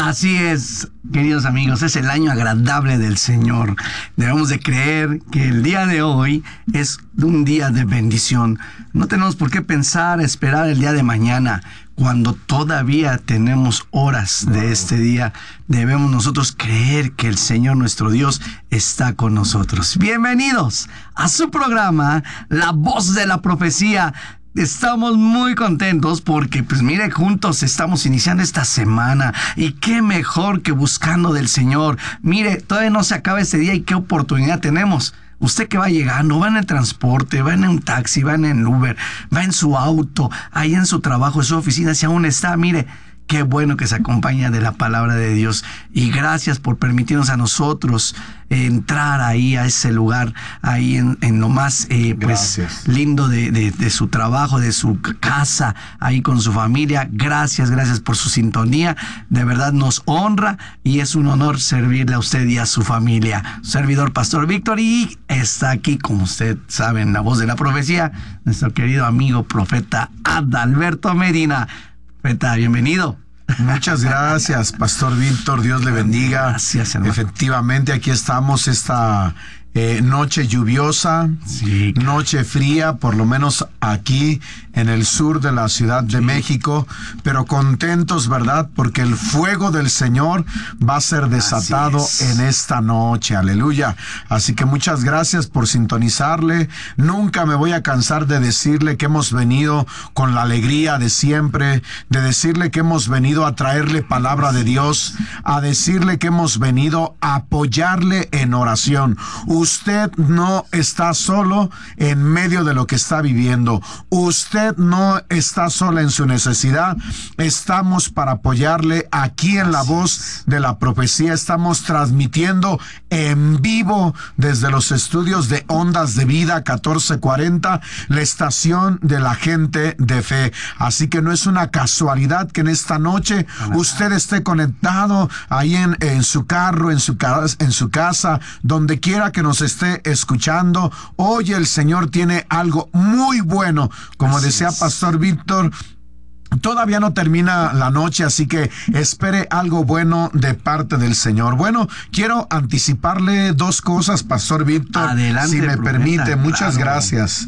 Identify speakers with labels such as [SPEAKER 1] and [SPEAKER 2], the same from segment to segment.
[SPEAKER 1] Así es, queridos amigos, es el año agradable del Señor. Debemos de creer que el día de hoy es un día de bendición. No tenemos por qué pensar, esperar el día de mañana. Cuando todavía tenemos horas de este día, debemos nosotros creer que el Señor nuestro Dios está con nosotros. Bienvenidos a su programa, La Voz de la Profecía. Estamos muy contentos porque, pues mire, juntos estamos iniciando esta semana y qué mejor que buscando del Señor. Mire, todavía no se acaba este día y qué oportunidad tenemos. Usted que va llegando, va en el transporte, va en un taxi, va en el Uber, va en su auto, ahí en su trabajo, en su oficina, si aún está, mire, qué bueno que se acompaña de la palabra de Dios. Y gracias por permitirnos a nosotros entrar ahí a ese lugar, ahí en lo más pues lindo de su trabajo, de su casa, ahí con su familia. Gracias por su sintonía. De verdad nos honra y es un honor servirle a usted y a su familia. Servidor Pastor Víctor, y está aquí, como usted sabe, en La Voz de la Profecía, nuestro querido amigo profeta Adalberto Medina. Profeta, bienvenido.
[SPEAKER 2] Muchas gracias, Pastor Víctor, Dios le bendiga.
[SPEAKER 1] Gracias, hermano.
[SPEAKER 2] Efectivamente, aquí estamos esta noche lluviosa,
[SPEAKER 1] sí,
[SPEAKER 2] noche fría, por lo menos aquí en el sur de la Ciudad de México, pero contentos, ¿verdad? Porque el fuego del Señor va a ser desatado en esta noche, aleluya. Así que muchas gracias por sintonizarle. Nunca me voy a cansar de decirle que hemos venido con la alegría de siempre, de decirle que hemos venido a traerle palabra de Dios, a decirle que hemos venido a apoyarle en oración. Usted no está solo en medio de lo que está viviendo. Usted no está sola en su necesidad. Estamos para apoyarle aquí en La Voz de la Profecía. Estamos transmitiendo en vivo desde los estudios de Ondas de Vida 1440, la estación de la gente de fe. Así que no es una casualidad que en esta noche usted esté conectado ahí en su carro, en su casa, donde quiera que nos esté escuchando. Hoy el Señor tiene algo muy bueno, como decía Pastor Víctor. Todavía no termina la noche, así que espere algo bueno de parte del Señor. Bueno, quiero anticiparle dos cosas, Pastor Víctor,
[SPEAKER 1] adelante,
[SPEAKER 2] si me permite. Muchas gracias.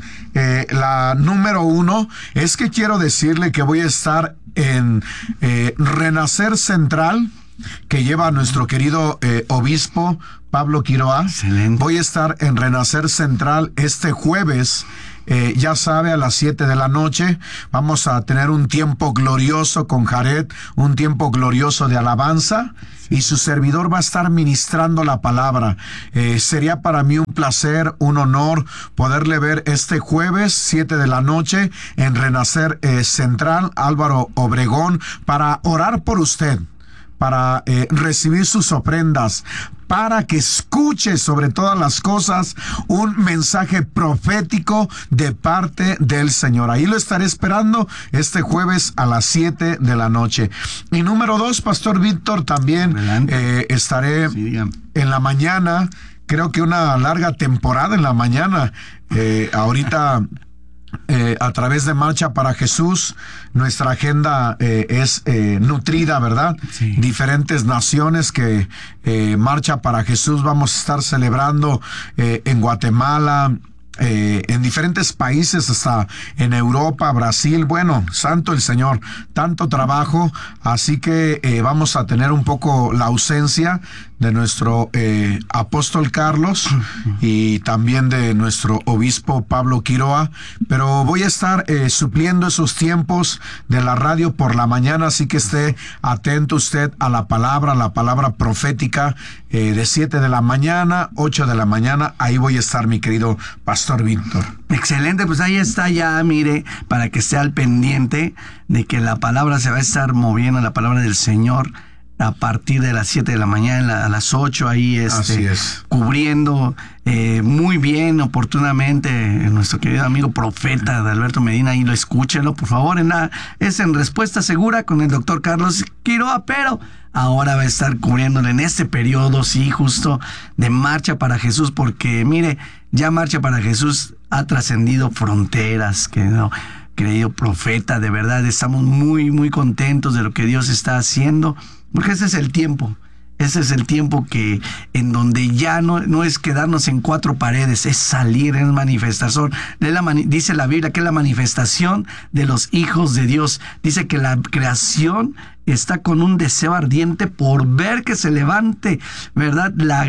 [SPEAKER 2] La número uno es que quiero decirle que voy a estar en Renacer Central, que lleva a nuestro querido obispo Pablo Quiroa.
[SPEAKER 1] Excelente.
[SPEAKER 2] Voy a estar en Renacer Central este jueves. Ya sabe, a las 7 de la noche vamos a tener un tiempo glorioso con Jared, un tiempo glorioso de alabanza, y su servidor va a estar ministrando la palabra. Sería para mí un placer, un honor poderle ver este jueves 7 de la noche en Renacer Central, Álvaro Obregón, para orar por usted, para recibir sus ofrendas, para que escuche sobre todas las cosas un mensaje profético de parte del Señor. Ahí lo estaré esperando este jueves a las 7 de la noche. Y número 2, Pastor Víctor, también estaré en la mañana, creo que una larga temporada en la mañana, ahorita a través de Marcha para Jesús. Nuestra agenda es nutrida, ¿verdad?
[SPEAKER 1] Sí.
[SPEAKER 2] Diferentes naciones que Marcha para Jesús vamos a estar celebrando en Guatemala, en diferentes países, hasta en Europa, Brasil. Bueno, santo el Señor, tanto trabajo, así que vamos a tener un poco la ausencia de nuestro apóstol Carlos y también de nuestro obispo Pablo Quiroa, pero voy a estar supliendo esos tiempos de la radio por la mañana, así que esté atento usted a la palabra profética de 7 de la mañana, 8 de la mañana, ahí voy a estar, mi querido Pastor Víctor.
[SPEAKER 1] Excelente, pues ahí está ya, mire, para que esté al pendiente de que la palabra se va a estar moviendo, la palabra del Señor, a partir de las 7 de la mañana, a las 8, ahí cubriendo muy bien, oportunamente, nuestro querido amigo profeta Adalberto Medina. Ahí lo escúchenlo, por favor. Es en Respuesta Segura con el doctor Carlos Quiroa, pero ahora va a estar cubriéndole en este periodo, sí, justo de Marcha para Jesús, porque mire, ya Marcha para Jesús ha trascendido fronteras, que no. querido profeta. De verdad, estamos muy, muy contentos de lo que Dios está haciendo, porque ese es el tiempo. Ese es el tiempo en donde ya no es quedarnos en cuatro paredes, es salir, es manifestación. Dice la Biblia que es la manifestación de los hijos de Dios. Dice que la creación está con un deseo ardiente por ver que se levante, ¿verdad?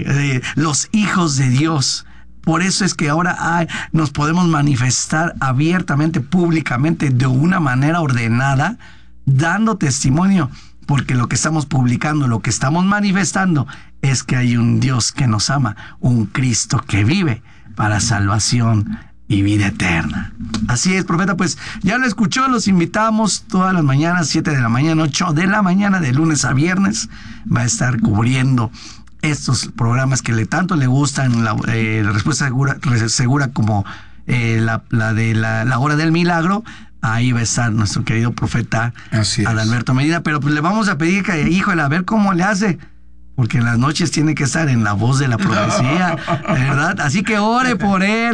[SPEAKER 1] Los hijos de Dios. Por eso es que ahora nos podemos manifestar abiertamente, públicamente, de una manera ordenada, dando testimonio. Porque lo que estamos publicando, lo que estamos manifestando, es que hay un Dios que nos ama, un Cristo que vive para salvación y vida eterna. Así es, profeta, pues ya lo escuchó, los invitamos todas las mañanas, 7 de la mañana, 8 de la mañana, de lunes a viernes, va a estar cubriendo estos programas que tanto le gustan, la respuesta segura como la de la hora del milagro. Ahí va a estar nuestro querido profeta Adalberto Medina, pero pues le vamos a pedir que, híjole, a ver cómo le hace, porque en las noches tiene que estar en la voz de la profecía, ¿verdad? Así que ore por él,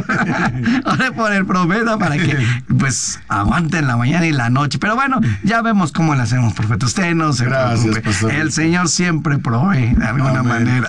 [SPEAKER 1] ore por el profeta para que pues aguante en la mañana y la noche. Pero bueno, ya vemos cómo le hacemos, profeta. Usted no se preocupe. Pastor. El Señor siempre provee de alguna manera.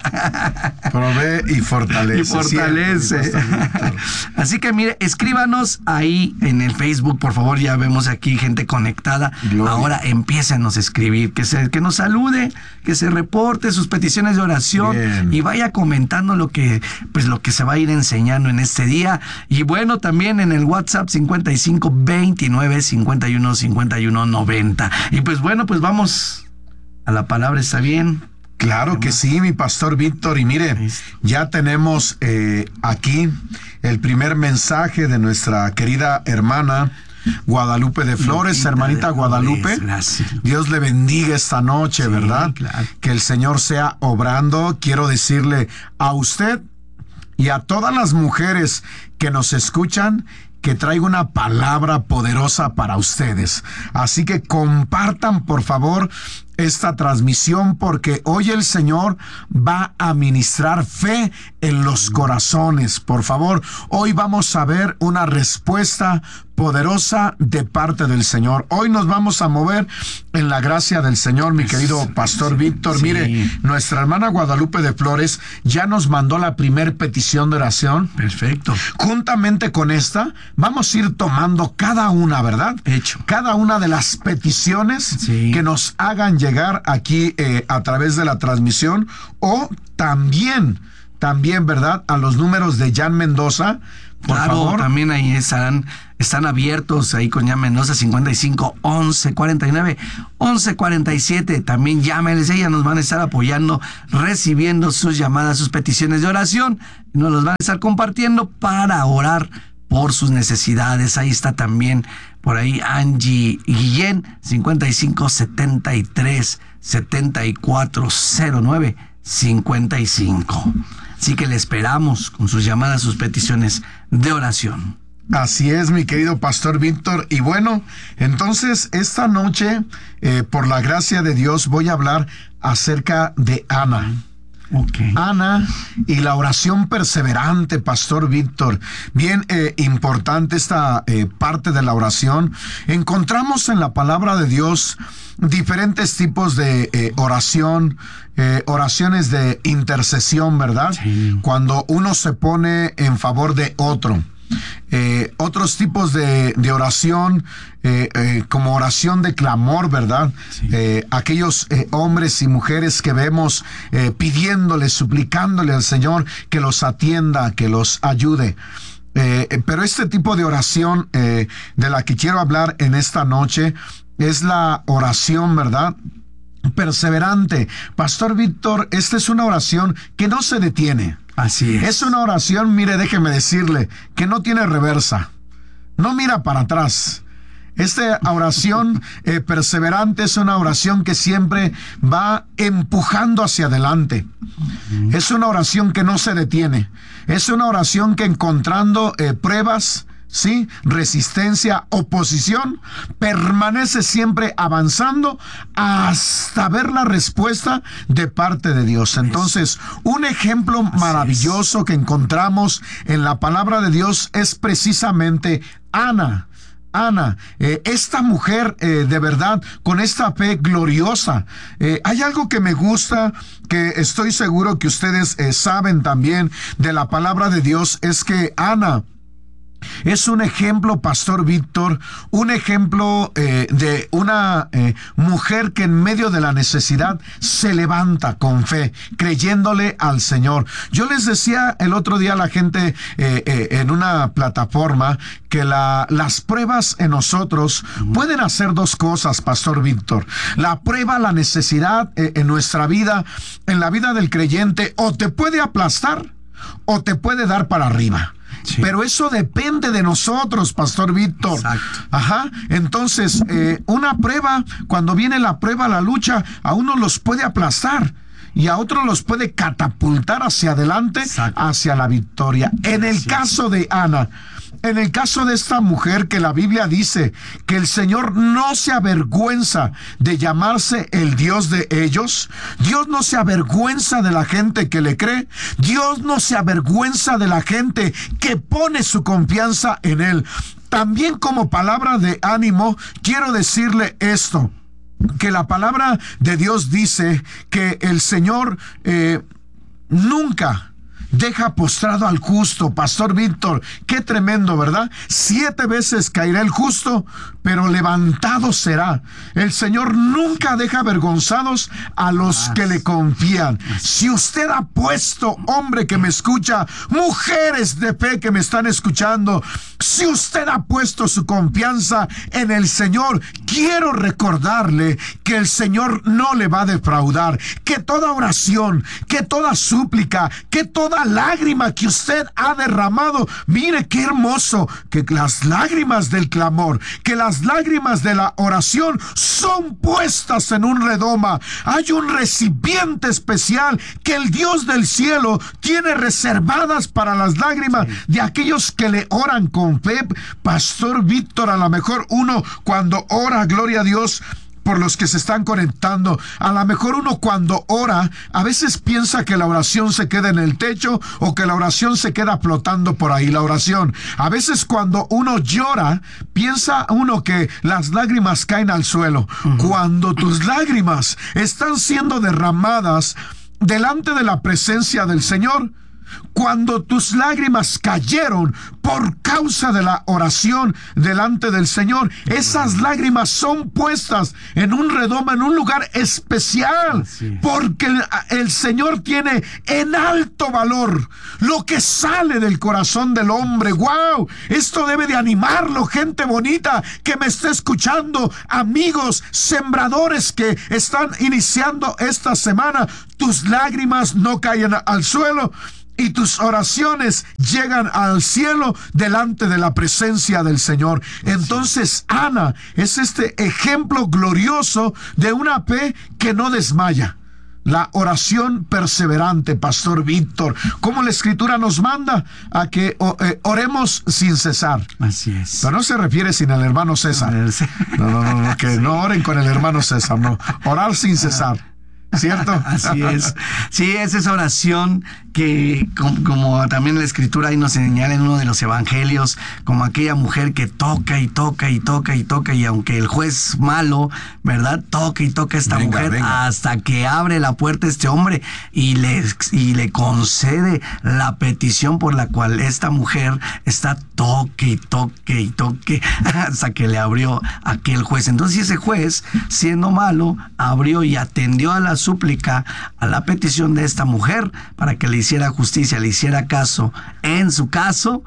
[SPEAKER 2] Provee y fortalece. Siempre,
[SPEAKER 1] así que mire, escríbanos ahí en el Facebook, por favor. Ya vemos aquí gente conectada. Gloria. Ahora empiécenos a escribir, que nos salude, que se reporte sus peticiones de oración. Bien. Y vaya comentando lo que se va a ir enseñando en este día. Y bueno, también en el WhatsApp 55 29 51 51 90. Y pues bueno, pues vamos a la palabra, ¿está bien?
[SPEAKER 2] Claro que sí, mi pastor Víctor. Y mire, ya tenemos aquí el primer mensaje de nuestra querida hermana Guadalupe de Flores, hermanita Guadalupe.
[SPEAKER 1] Gracias.
[SPEAKER 2] Dios le bendiga esta noche, sí, ¿verdad?
[SPEAKER 1] Claro.
[SPEAKER 2] Que el Señor sea obrando. Quiero decirle a usted y a todas las mujeres que nos escuchan que traigo una palabra poderosa para ustedes. Así que compartan, por favor, esta transmisión, porque hoy el Señor va a ministrar fe en los corazones. Por favor, hoy vamos a ver una respuesta poderosa de parte del Señor. Hoy nos vamos a mover en la gracia del Señor, mi querido pastor Víctor. Sí. Mire, nuestra hermana Guadalupe de Flores ya nos mandó la primer petición de oración.
[SPEAKER 1] Perfecto.
[SPEAKER 2] Juntamente con esta, vamos a ir tomando cada una, ¿verdad?
[SPEAKER 1] Hecho.
[SPEAKER 2] Cada una de las peticiones que nos hagan llegar aquí a través de la transmisión, o también, ¿verdad? A los números de Jan Mendoza. Por favor.
[SPEAKER 1] También ahí están abiertos ahí con Jan Mendoza, 55 11 49 11 47. También llámenles, ellas nos van a estar apoyando, recibiendo sus llamadas, sus peticiones de oración. Nos los van a estar compartiendo para orar por sus necesidades. Ahí está también por ahí Angie Guillén, 55 73 74 09 55. Así que le esperamos con sus llamadas, sus peticiones de oración.
[SPEAKER 2] Así es, mi querido pastor Víctor. Y bueno, entonces esta noche, por la gracia de Dios, voy a hablar acerca de Ana.
[SPEAKER 1] Okay.
[SPEAKER 2] Ana y la oración perseverante, pastor Víctor. Bien importante esta parte de la oración. Encontramos en la palabra de Dios diferentes tipos de oración, oraciones de intercesión, ¿verdad?
[SPEAKER 1] Sí.
[SPEAKER 2] Cuando uno se pone en favor de otro. Otros tipos de oración, como oración de clamor, ¿verdad?
[SPEAKER 1] Sí.
[SPEAKER 2] Aquellos hombres y mujeres que vemos pidiéndole, suplicándole al Señor que los atienda, que los ayude. Pero este tipo de oración de la que quiero hablar en esta noche es la oración, ¿verdad? Perseverante. Pastor Víctor, esta es una oración que no se detiene.
[SPEAKER 1] Así es.
[SPEAKER 2] Es una oración, mire, déjeme decirle, que no tiene reversa. No mira para atrás. Esta oración perseverante es una oración que siempre va empujando hacia adelante. Es una oración que no se detiene. Es una oración que encontrando pruebas, ¿sí?, resistencia, oposición, permanece siempre avanzando hasta ver la respuesta de parte de Dios. Entonces, un ejemplo maravilloso que encontramos en la palabra de Dios es precisamente Ana. Ana, esta mujer de verdad, con esta fe gloriosa. Hay algo que me gusta, que estoy seguro que ustedes saben también de la palabra de Dios, es que Ana es un ejemplo, Pastor Víctor, un ejemplo de una mujer que en medio de la necesidad se levanta con fe, creyéndole al Señor. Yo les decía el otro día a la gente en una plataforma que las pruebas en nosotros pueden hacer dos cosas, Pastor Víctor. La prueba, la necesidad en nuestra vida, en la vida del creyente, o te puede aplastar o te puede dar para arriba. Sí. Pero eso depende de nosotros, Pastor Víctor.
[SPEAKER 1] Exacto.
[SPEAKER 2] Ajá. Entonces, una prueba, cuando viene la prueba, la lucha, a uno los puede aplastar y a otros los puede catapultar hacia adelante, exacto, hacia la victoria. En el caso de Ana, en el caso de esta mujer, que la Biblia dice que el Señor no se avergüenza de llamarse el Dios de ellos. Dios no se avergüenza de la gente que le cree. Dios no se avergüenza de la gente que pone su confianza en Él. También, como palabra de ánimo, quiero decirle esto, que la palabra de Dios dice que el Señor nunca deja postrado al justo. Pastor Víctor, qué tremendo, ¿verdad? 7 veces caerá el justo, pero levantado será. El Señor nunca deja avergonzados a los que le confían. Si usted ha puesto, hombre que me escucha, mujeres de fe que me están escuchando, si usted ha puesto su confianza en el Señor, quiero recordarle que el Señor no le va a defraudar, que toda oración, que toda súplica, que toda lágrima que usted ha derramado, mire qué hermoso, que las lágrimas del clamor, que las lágrimas de la oración son puestas en un redoma. Hay un recipiente especial que el Dios del cielo tiene reservadas para las lágrimas de aquellos que le oran con fe. Pastor Víctor, a lo mejor uno cuando ora, gloria a Dios por los que se están conectando, a lo mejor uno cuando ora, a veces piensa que la oración se queda en el techo o que la oración se queda flotando por ahí, la oración. A veces cuando uno llora, piensa uno que las lágrimas caen al suelo. Cuando tus lágrimas están siendo derramadas delante de la presencia del Señor, cuando tus lágrimas cayeron por causa de la oración delante del Señor, esas lágrimas son puestas en un redoma, en un lugar especial, porque el Señor tiene en alto valor lo que sale del corazón del hombre. ¡Wow! Esto debe de animarlo, gente bonita que me está escuchando, amigos sembradores que están iniciando esta semana. Tus lágrimas no caen al suelo y tus oraciones llegan al cielo delante de la presencia del Señor. Entonces, Ana es este ejemplo glorioso de una fe que no desmaya. La oración perseverante, Pastor Víctor, como la Escritura nos manda a que oremos sin cesar.
[SPEAKER 1] Así es.
[SPEAKER 2] Pero no se refiere sin el hermano César. No, que no oren con el hermano César, no. Orar sin cesar. ¿Cierto?
[SPEAKER 1] Así es. Sí, es esa oración que, como también la Escritura ahí nos señala en uno de los evangelios, como aquella mujer que toca y toca y toca y toca, y aunque el juez malo, ¿verdad? Toca y toca a esta mujer hasta que abre la puerta este hombre y le concede la petición por la cual esta mujer está toque y toque y toque hasta que le abrió aquel juez. Entonces ese juez, siendo malo, abrió y atendió a la súplica, a la petición de esta mujer para que le hiciera justicia, le hiciera caso. En su caso,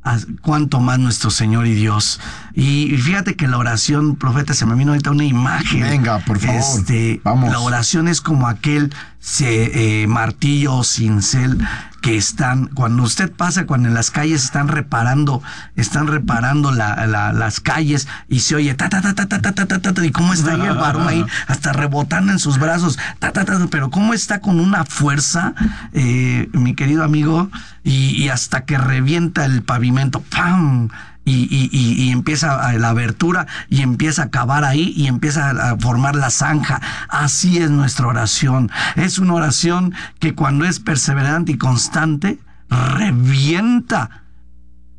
[SPEAKER 1] cuanto más nuestro Señor y Dios. Y fíjate que la oración, profeta, se me vino ahorita una imagen.
[SPEAKER 2] Venga, por favor, vamos.
[SPEAKER 1] La oración es como aquel martillo o cincel que están, cuando usted pasa, cuando en las calles están reparando las calles y se oye ta ta ta ta ta ta ta ta, y cómo está ahí el varón ahí hasta rebotando en sus brazos, pero cómo está con una fuerza, mi querido amigo, y hasta que revienta el pavimento, ¡pam! Y empieza la abertura y empieza a cavar ahí y empieza a formar la zanja. Así es nuestra oración. Es una oración que cuando es perseverante y constante, revienta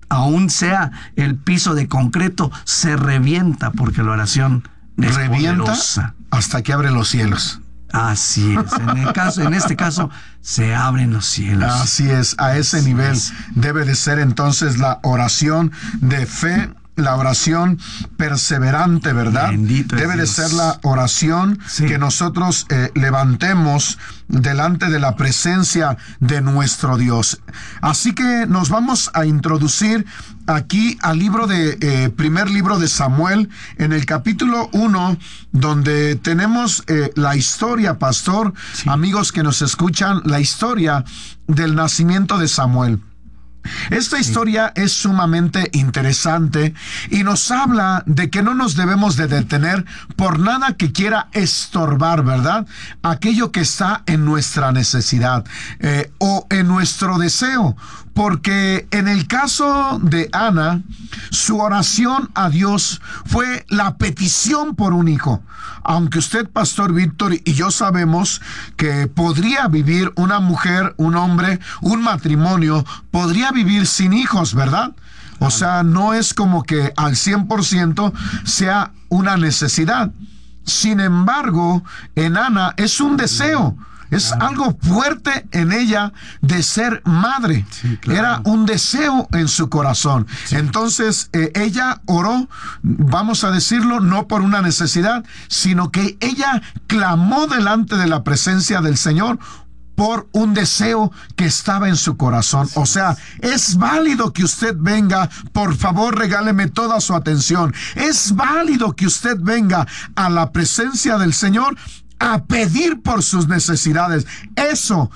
[SPEAKER 1] aún sea el piso de concreto, se revienta porque la oración es poderosa.
[SPEAKER 2] Hasta que abre los cielos.
[SPEAKER 1] Así es. En este caso, se abren los cielos.
[SPEAKER 2] Así es. A ese nivel debe de ser entonces la oración de fe, la oración perseverante, ¿verdad? Debe de ser la oración que nosotros levantemos delante de la presencia de nuestro Dios. Así que nos vamos a introducir aquí al primer libro de Samuel, en el capítulo 1, donde tenemos la historia, pastor, amigos que nos escuchan, la historia del nacimiento de Samuel. Esta historia es sumamente interesante y nos habla de que no nos debemos de detener por nada que quiera estorbar, ¿verdad? Aquello que está en nuestra necesidad o en nuestro deseo. Porque en el caso de Ana, su oración a Dios fue la petición por un hijo. Aunque usted, Pastor Víctor, y yo sabemos que podría vivir una mujer, un hombre, un matrimonio, podría vivir sin hijos, ¿verdad? O sea, no es como que al 100% sea una necesidad. Sin embargo, en Ana es un deseo. Es algo fuerte en ella de ser madre. Sí, claro. Era un deseo en su corazón. Sí. Entonces, ella oró, vamos a decirlo, no por una necesidad, sino que ella clamó delante de la presencia del Señor por un deseo que estaba en su corazón. O sea, es válido que usted venga, por favor, regáleme toda su atención. Es válido que usted venga a la presencia del Señor a pedir por sus necesidades. Eso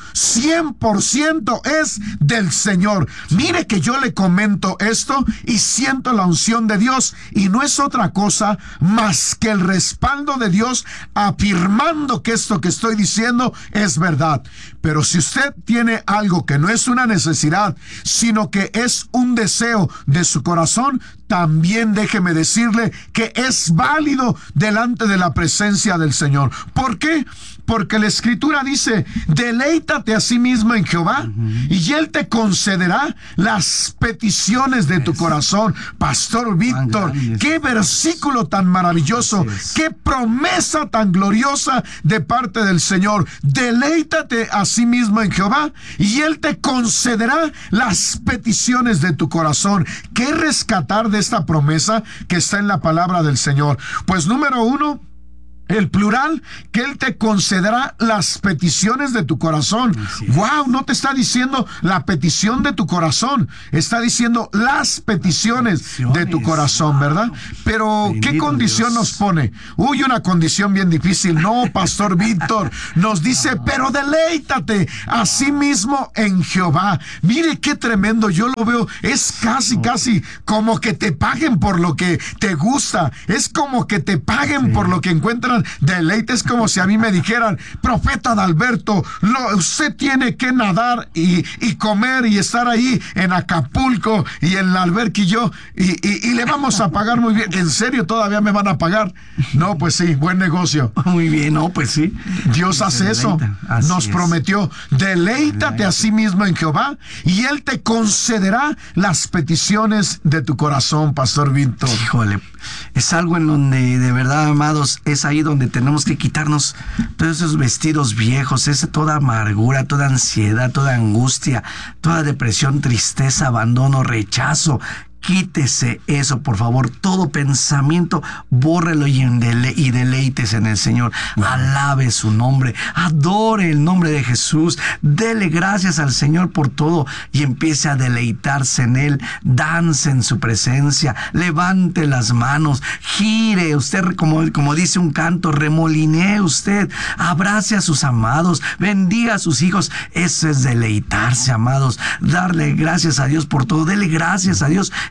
[SPEAKER 2] 100% es del Señor. Mire que yo le comento esto y siento la unción de Dios, y no es otra cosa más que el respaldo de Dios afirmando que esto que estoy diciendo es verdad. Pero si usted tiene algo que no es una necesidad, sino que es un deseo de su corazón, también déjeme decirle que es válido delante de la presencia del Señor. ¿Por qué? Porque la Escritura dice: deleítate a sí mismo en Jehová, y Él te concederá las peticiones de tu corazón. Pastor Víctor, qué versículo tan maravilloso, qué promesa tan gloriosa de parte del Señor. Deleítate a sí mismo en Jehová, y Él te concederá las peticiones de tu corazón. ¿Qué rescatar de esta promesa que está en la palabra del Señor? Pues número 1, el plural, que Él te concederá las peticiones de tu corazón. Wow, no te está diciendo la petición de tu corazón, está diciendo las peticiones de tu corazón, ¿verdad? Pero ¿qué condición nos pone? Uy, una condición bien difícil. No, Pastor Víctor, nos dice: pero deleítate a sí mismo en Jehová. Mire qué tremendo, yo lo veo, es casi como que te paguen por lo que te gusta, es como que te paguen por lo que encuentran deleite. Es como si a mí me dijeran: profeta Adalberto, usted tiene que nadar y comer y estar ahí en Acapulco y en la alberca, y le vamos a pagar muy bien. ¿En serio todavía me van a pagar? No, pues sí, buen negocio.
[SPEAKER 1] Muy bien, no, pues sí.
[SPEAKER 2] Dios hace eso. Nos prometió: deleítate a sí mismo en Jehová, y Él te concederá las peticiones de tu corazón, Pastor Víctor.
[SPEAKER 1] Híjole, es algo en donde, de verdad, amados, es ahí donde tenemos que quitarnos todos esos vestidos viejos, toda amargura, toda ansiedad, toda angustia, toda depresión, tristeza, abandono, rechazo. Quítese eso, por favor. Todo pensamiento, bórrelo y deleítese en el Señor. Wow. Alabe su nombre, adore el nombre de Jesús, dele gracias al Señor por todo y empiece a deleitarse en Él. Dance en su presencia, levante las manos, gire usted, como dice un canto, remolinee usted, abrace a sus amados, bendiga a sus hijos. Eso es deleitarse, amados. Darle gracias a Dios por todo. Dele gracias a Dios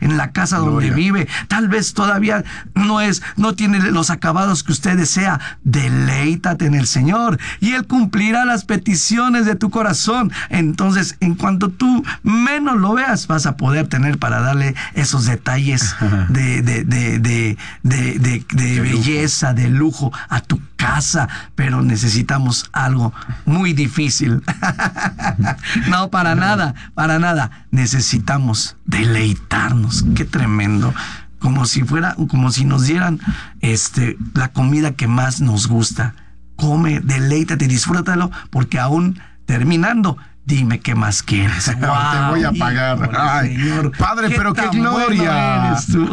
[SPEAKER 1] en la casa donde vive. Tal vez todavía no tiene los acabados que usted desea. Deleítate en el Señor y Él cumplirá las peticiones de tu corazón. Entonces, en cuanto tú menos lo veas, vas a poder tener para darle esos detalles de belleza, de lujo a tu casa. Pero necesitamos algo muy difícil. No, para nada. Necesitamos deleitarnos. Qué tremendo. Como si nos dieran la comida que más nos gusta. Come, deleítate, disfrútalo, porque aún terminando, dime qué más quieres.
[SPEAKER 2] Wow, te voy a pagar. Ay, Señor, Padre, pero qué gloria. Eres tú.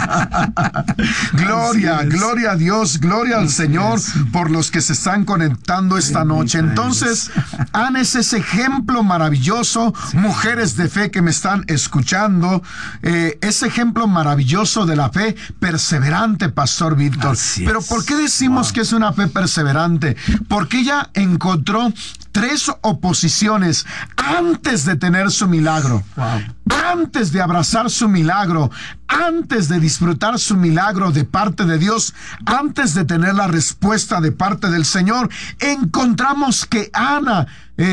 [SPEAKER 2] Gloria a Dios, gloria al Señor por los que se están conectando esta noche. Entonces, Ana es ese ejemplo maravilloso, mujeres de fe que me están escuchando, ese ejemplo maravilloso de la fe perseverante, Pastor Víctor. Pero ¿por qué decimos que es una fe perseverante? Porque ella encontró 3 oposiciones antes de tener su milagro, antes de abrazar su milagro, antes de disfrutar su milagro de parte de Dios, antes de tener la respuesta de parte del Señor. Encontramos que Ana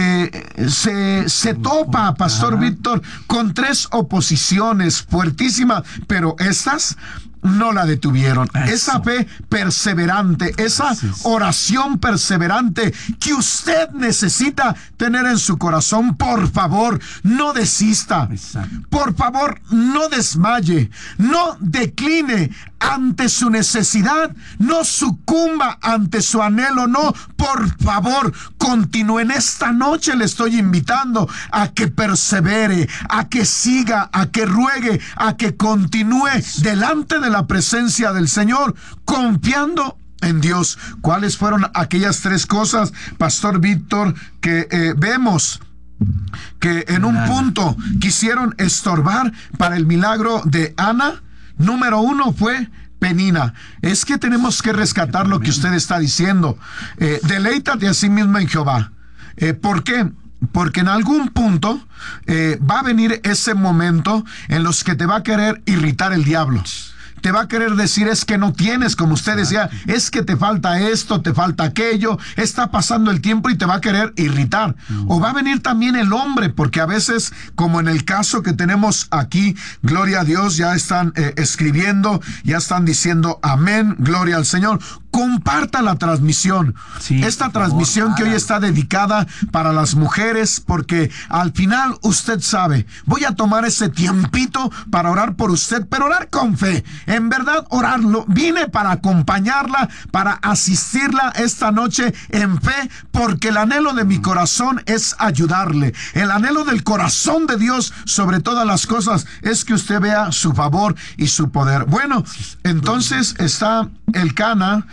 [SPEAKER 2] se topa, Pastor Víctor, con 3 oposiciones fuertísimas, pero estas no la detuvieron. Esa fe perseverante, esa oración perseverante que usted necesita tener en su corazón. Por favor, no desista. Por favor, no desmaye, no decline ante su necesidad, no sucumba ante su anhelo, no. Por favor, continúen. Esta noche le estoy invitando a que persevere, a que siga, a que ruegue, a que continúe delante de la presencia del Señor, confiando en Dios. ¿Cuáles fueron aquellas 3 cosas, Pastor Víctor, que vemos que en un punto quisieron estorbar para el milagro de Ana? Número 1 fue Penina. Es que tenemos que rescatar lo que usted está diciendo. Deleítate a sí mismo en Jehová. ¿Por qué? Porque en algún punto va a venir ese momento en los que te va a querer irritar el diablo. Te va a querer decir, es que no tienes, como usted decía, es que te falta esto, te falta aquello, está pasando el tiempo y te va a querer irritar. O va a venir también el hombre, porque a veces, como en el caso que tenemos aquí, gloria a Dios, ya están escribiendo, ya están diciendo amén, gloria al Señor. Comparta la transmisión. Esta transmisión que hoy está dedicada para las mujeres, porque al final usted sabe, voy a tomar ese tiempito para orar por usted, pero orar con fe. En verdad, orarlo. Vine para acompañarla, para asistirla esta noche en fe, porque el anhelo de mi corazón es ayudarle. El anhelo del corazón de Dios sobre todas las cosas es que usted vea su favor y su poder. Bueno, entonces está el Cana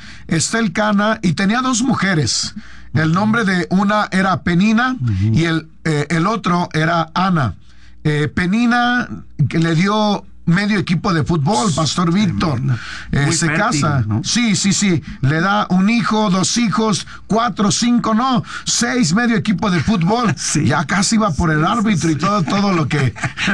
[SPEAKER 2] y tenía 2 mujeres. El nombre de una era Penina y el otro era Ana. Penina, que le dio medio equipo de fútbol, Pastor Víctor. Se casa, ¿no? Sí. Le da un hijo, 2 hijos, 4, 5, no, 6, medio equipo de fútbol. Ya casi iba por el árbitro y todo lo que...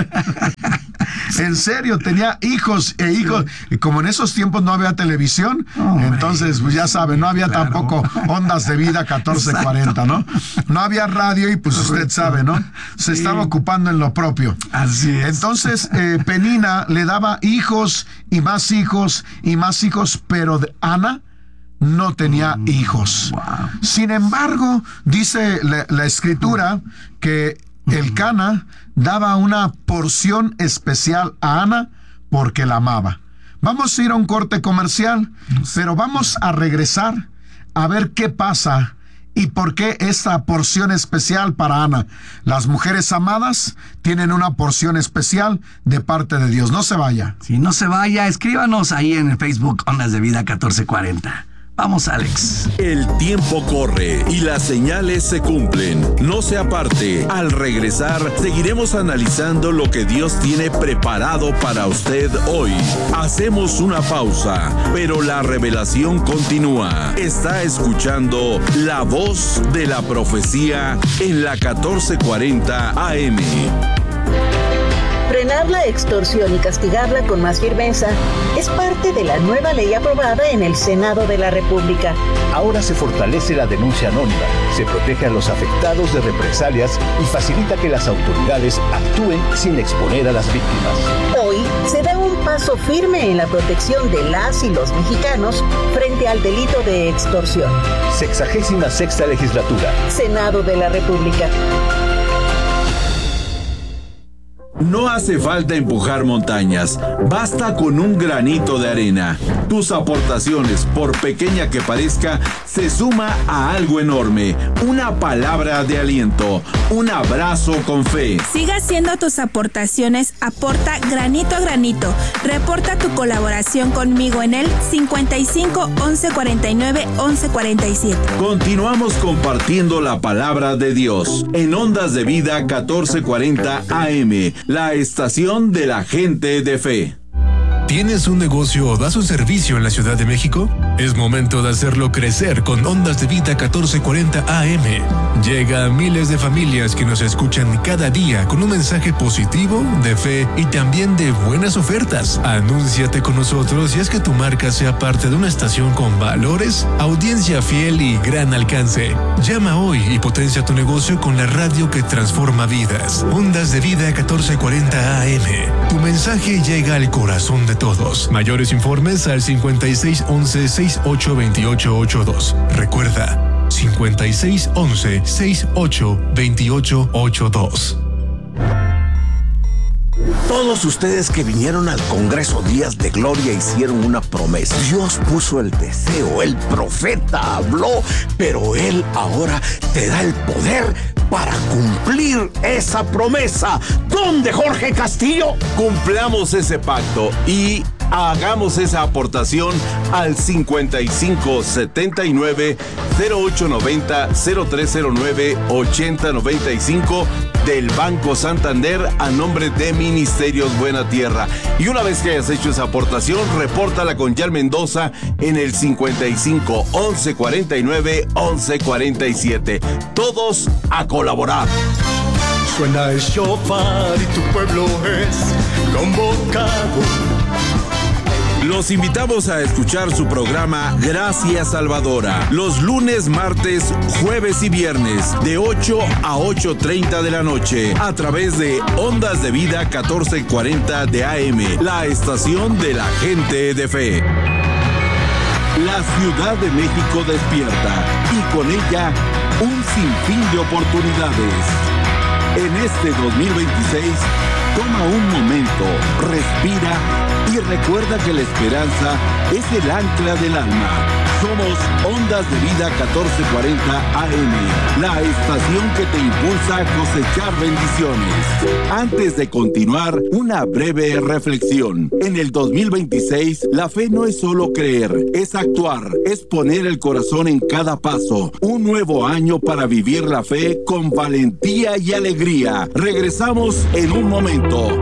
[SPEAKER 2] En serio, tenía hijos e hijos. Y como en esos tiempos no había televisión, entonces, pues ya saben, no había tampoco ondas de vida 1440, ¿no? No había radio y pues usted sabe, ¿no? Se estaba ocupando en lo propio.
[SPEAKER 1] Así es.
[SPEAKER 2] Entonces, Penina le daba hijos y más hijos y más hijos, pero Ana no tenía hijos. Sin embargo, dice la escritura que el Cana daba una porción especial a Ana porque la amaba. Vamos a ir a un corte comercial, pero vamos a regresar a ver qué pasa y por qué esta porción especial para Ana. Las mujeres amadas tienen una porción especial de parte de Dios. No se vaya.
[SPEAKER 1] Sí, no se vaya. Escríbanos ahí en el Facebook Ondas de Vida 1440. Vamos, Alex.
[SPEAKER 3] El tiempo corre y las señales se cumplen. No se aparte. Al regresar, seguiremos analizando lo que Dios tiene preparado para usted hoy. Hacemos una pausa, pero la revelación continúa. Está escuchando La Voz de la Profecía en la 1440 AM.
[SPEAKER 4] Frenar la extorsión y castigarla con más firmeza es parte de la nueva ley aprobada en el Senado de la República.
[SPEAKER 5] Ahora se fortalece la denuncia anónima, se protege a los afectados de represalias y facilita que las autoridades actúen sin exponer a las víctimas.
[SPEAKER 4] Hoy se da un paso firme en la protección de las y los mexicanos frente al delito de extorsión.
[SPEAKER 5] 66ª Legislatura.
[SPEAKER 4] Senado de la República.
[SPEAKER 3] No hace falta empujar montañas, basta con un granito de arena. Tus aportaciones, por pequeña que parezca, se suma a algo enorme. Una palabra de aliento, un abrazo con fe.
[SPEAKER 6] Siga haciendo tus aportaciones, aporta granito a granito. Reporta tu colaboración conmigo en el 55 11 49 11 47.
[SPEAKER 3] Continuamos compartiendo la palabra de Dios en Ondas de Vida 1440 AM. La estación de la gente de fe.
[SPEAKER 7] ¿Tienes un negocio o das un servicio en la Ciudad de México? Es momento de hacerlo crecer con Ondas de Vida 1440 AM. Llega a miles de familias que nos escuchan cada día con un mensaje positivo, de fe y también de buenas ofertas. Anúnciate con nosotros y haz que tu marca sea parte de una estación con valores, audiencia fiel y gran alcance. Llama hoy y potencia tu negocio con la radio que transforma vidas. Ondas de Vida 1440 AM. Tu mensaje llega al corazón de todos. Mayores informes al 5611-682882. Recuerda, 5611-682882.
[SPEAKER 8] Todos ustedes que vinieron al Congreso Días de Gloria hicieron una promesa. Dios puso el deseo, el profeta habló, pero Él ahora te da el poder para cumplir esa promesa. ¿Dónde, Jorge Castillo?
[SPEAKER 3] Cumplamos ese pacto y hagamos esa aportación al 5579 0890 0309 8095 del Banco Santander a nombre de Ministerios Buena Tierra. Y una vez que hayas hecho esa aportación, repórtala con Yal Mendoza en el 55 11 49 11 47. Todos a colaborar.
[SPEAKER 9] Suena el shofar y tu pueblo es convocado.
[SPEAKER 3] Los invitamos a escuchar su programa Gracia Salvadora los lunes, martes, jueves y viernes de 8 a 8:30 de la noche a través de Ondas de Vida 1440 de AM, la estación de la gente de fe. La Ciudad de México despierta y con ella un sinfín de oportunidades. En este 2026, toma un momento, respira y recuerda que la esperanza es el ancla del alma. Somos Ondas de Vida 1440 AM, la estación que te impulsa a cosechar bendiciones. Antes de continuar, una breve reflexión. En el 2026, la fe no es solo creer, es actuar, es poner el corazón en cada paso. Un nuevo año para vivir la fe con valentía y alegría. Regresamos en un momento.